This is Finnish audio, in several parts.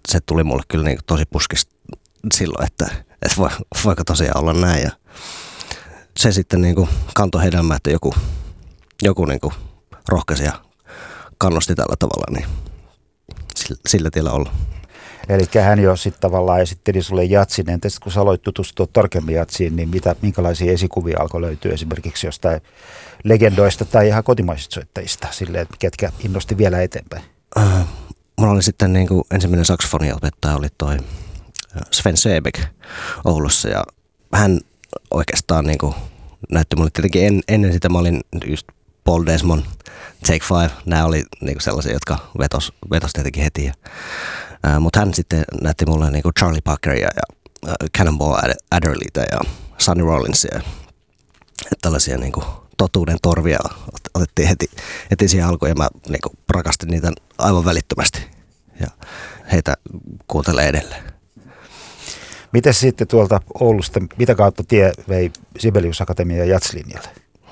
se tuli mulle kyllä niin kuin tosi puskista silloin, että voiko tosiaan olla näin. Ja se sitten niin kuin kantoi hedelmää, että joku niin kuin rohkaisi ja kannusti tällä tavalla, niin sillä tiellä olla. Eli hän jo sitten tavallaan esitteli sulle jatsin. Entäs kun sä aloit tutustua tarkemmin jatsiin, niin minkälaisia esikuvia alkoi löytyä esimerkiksi jostain legendoista tai ihan kotimaisista soittajista, silleen, että ketkä innosti vielä eteenpäin? Mulla oli sitten niin kuin ensimmäinen saksofoniopettaja oli toi Sven Sebeck Oulussa, ja hän oikeastaan niin kuin näytti mulle tietenkin ennen sitä, mä olin just Paul Desmond, Take Five, nämä oli niin kuin sellaisia, jotka vetos tietenkin heti. Mutta hän sitten näytti mulle niin kuin Charlie Parkeria ja Cannonball Adderleytä ja Sonny Rollinsia. Tällaisia niin kuin totuuden torvia otettiin heti siihen alkuun, ja mä niin kuin rakastin niitä aivan välittömästi. Ja heitä kuuntelee edelleen. Miten sitten tuolta Oulusta, mitä kautta tie vei Sibelius Akatemian jatslinjalle?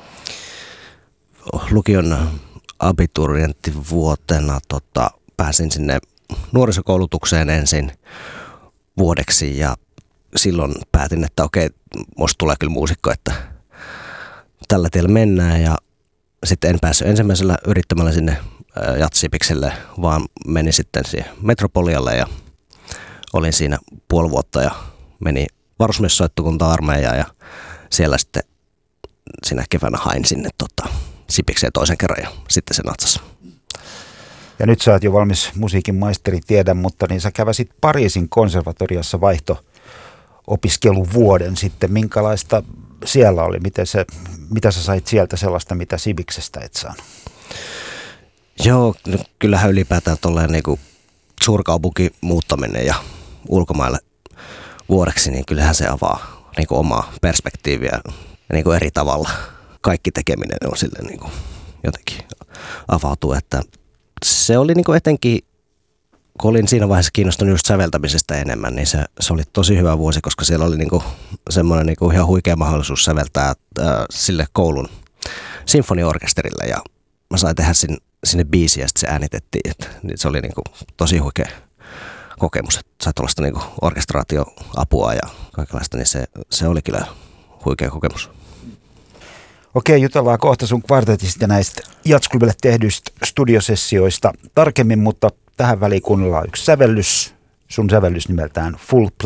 Lukion abiturienttivuotena pääsin sinne nuorisokoulutukseen ensin vuodeksi, ja silloin päätin, että okei, musta tulee kyllä muusikko, että tällä tiellä mennään. Ja sitten en päässyt ensimmäisellä yrittämällä sinne jatsipikselle, vaan menin sitten siihen Metropolialle ja olin siinä puoli vuotta ja meni varusmiessoittokunta-armeijaan, ja siellä sitten siinä keväänä hain sinne Sipikseen toisen kerran ja sitten se natsasi. Ja nyt sä oot jo valmis musiikin maisteri, tiedän, mutta niin sä käväsit Pariisin konservatoriassa vaihto-opiskeluvuoden sitten. Minkälaista siellä oli? Mitä sä sait sieltä sellaista, mitä Sibiksestä et saanut? Joo, kyllähän ylipäätään tolleen niinku suurkaupunki muuttaminen ja ulkomaille vuodeksi, niin kyllähän se avaa niinku omaa perspektiiviä niinku eri tavalla. Kaikki tekeminen on silleen niinku jotenkin avautuu, että se oli niinku etenkin, kun olin siinä vaiheessa kiinnostunut just säveltämisestä enemmän, niin se oli tosi hyvä vuosi, koska siellä oli niinku semmoinen niinku ihan huikea mahdollisuus säveltää sille koulun sinfoniaorkesterille, ja mä sain tehdä sinne biisiä, ja sitten se äänitettiin, että se oli niinku tosi huikea kokemus, että sai tuollaista niinku orkestraatioapua ja kaikenlaista, niin se oli kyllä huikea kokemus. Okei, jutellaan kohta sun kvartetista ja näistä Jatsklubille tehdyistä studiosessioista tarkemmin, mutta tähän väliin kuunnellaan yksi sävellys. Sun sävellys nimeltään Full Play.